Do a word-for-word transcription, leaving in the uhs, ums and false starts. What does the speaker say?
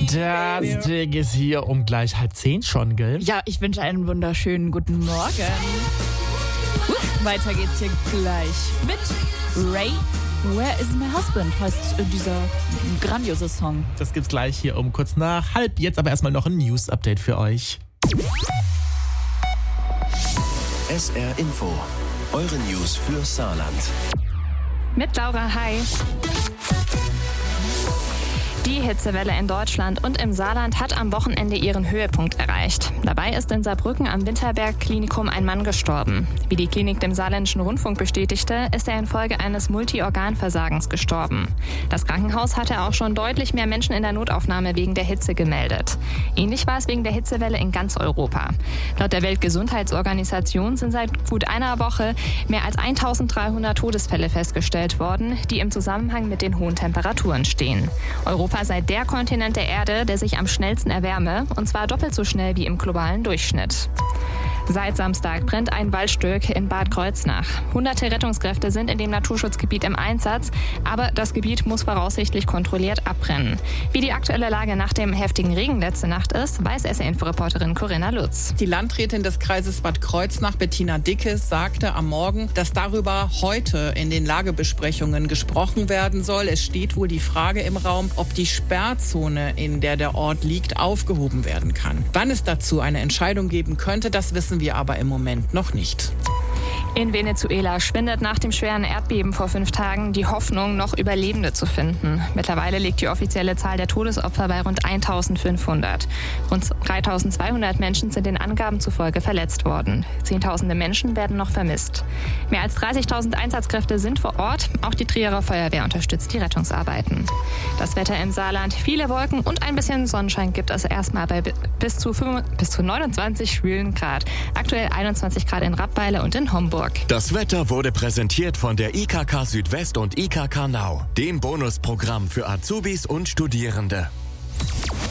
Das Ding ist hier um gleich halb zehn schon, gell? Ja, ich wünsche einen wunderschönen guten Morgen. Uh, weiter geht's hier gleich mit Ray. Where is my husband heißt dieser grandiose Song. Das gibt's gleich hier um kurz nach halb. Jetzt aber erstmal noch ein News-Update für euch. S R Info, eure News für Saarland. Mit Laura, hi. Die Hitzewelle in Deutschland und im Saarland hat am Wochenende ihren Höhepunkt erreicht. Dabei ist in Saarbrücken am Winterberg-Klinikum ein Mann gestorben. Wie die Klinik dem Saarländischen Rundfunk bestätigte, ist er infolge eines Multiorganversagens gestorben. Das Krankenhaus hatte auch schon deutlich mehr Menschen in der Notaufnahme wegen der Hitze gemeldet. Ähnlich war es wegen der Hitzewelle in ganz Europa. Laut der Weltgesundheitsorganisation sind seit gut einer Woche mehr als eintausenddreihundert Todesfälle festgestellt worden, die im Zusammenhang mit den hohen Temperaturen stehen. Europa sei der Kontinent der Erde, der sich am schnellsten erwärme, und zwar doppelt so schnell wie im globalen Durchschnitt. Seit Samstag brennt ein Waldstück in Bad Kreuznach. Hunderte Rettungskräfte sind in dem Naturschutzgebiet im Einsatz, aber das Gebiet muss voraussichtlich kontrolliert abbrennen. Wie die aktuelle Lage nach dem heftigen Regen letzte Nacht ist, weiß S R-Info-Reporterin Corinna Lutz. Die Landrätin des Kreises Bad Kreuznach, Bettina Dickes, sagte am Morgen, dass darüber heute in den Lagebesprechungen gesprochen werden soll. Es steht wohl die Frage im Raum, ob die Sperrzone, in der der Ort liegt, aufgehoben werden kann. Wann es dazu eine Entscheidung geben könnte, das wissen wir aber im Moment noch nicht. In Venezuela schwindet nach dem schweren Erdbeben vor fünf Tagen die Hoffnung, noch Überlebende zu finden. Mittlerweile liegt die offizielle Zahl der Todesopfer bei rund eintausendfünfhundert. Rund dreitausendzweihundert Menschen sind den Angaben zufolge verletzt worden. Zehntausende Menschen werden noch vermisst. Mehr als dreißigtausend Einsatzkräfte sind vor Ort. Auch die Trierer Feuerwehr unterstützt die Rettungsarbeiten. Das Wetter im Saarland: viele Wolken und ein bisschen Sonnenschein gibt es erstmal bei bis zu, bis zu neunundzwanzig schwülen Grad. Aktuell einundzwanzig Grad in Rappweiler und in Homburg. Das Wetter wurde präsentiert von der I K K Südwest und I K K Nau, dem Bonusprogramm für Azubis und Studierende.